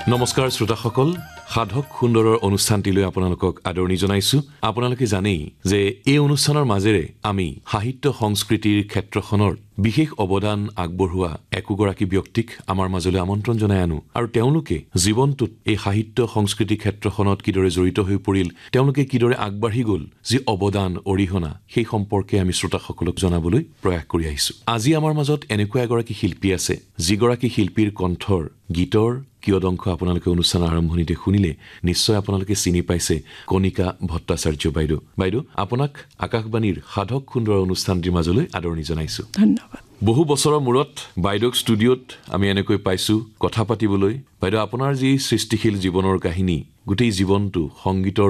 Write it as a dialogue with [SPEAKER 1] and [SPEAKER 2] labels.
[SPEAKER 1] নমস্কাৰ শ্ৰোতাসকল, সাধক সুন্দৰৰ অনুষ্ঠানটিলৈ আপোনালোকক আদৰণি জনাইছো। আপোনালোকে জানেই যে এই অনুষ্ঠানৰ মাজেৰে আমি সাহিত্য সংস্কৃতিৰ ক্ষেত্ৰখনৰ বিশেষ অৱদান আগবঢ়োৱা একোগৰাকী ব্যক্তিক আমাৰ মাজলৈ আমন্ত্ৰণ জনাই আনো আৰু তেওঁলোকে জীৱনটোত এই সাহিত্য সংস্কৃতি ক্ষেত্ৰখনত কিদৰে জড়িত হৈ পৰিল, তেওঁলোকে কিদৰে আগবাঢ়ি গ'ল, যি অৱদান অৰিহণা সেই সম্পৰ্কে আমি শ্ৰোতাসকলক জনাবলৈ প্ৰয়াস কৰি আহিছো। আজি আমাৰ মাজত এনেকুৱা এগৰাকী শিল্পী আছে, যিগৰাকী শিল্পীৰ কণ্ঠৰ গীতৰ কিয়দংশ আপোনালোকে অনুষ্ঠানৰ আৰম্ভণিতে শুনিলে নিশ্চয় আপোনালোকে চিনি পাইছে কণিকা ভট্টাচাৰ্য বাইদেউ। বাইদেউ, আপোনাক আকাশবাণীৰ সাধক সুন্দৰ অনুষ্ঠানটিৰ মাজলৈ আদৰণি জনাইছো।
[SPEAKER 2] ধন্যবাদ।
[SPEAKER 1] বহু বছৰৰ মূৰত বাইদেউক ষ্টুডিঅ'ত আমি এনেকৈ পাইছো কথা পাতিবলৈ। বাইদেউ, আপোনাৰ যি সৃষ্টিশীল জীৱনৰ কাহিনী, গোটেই জীৱনটো সংগীতৰ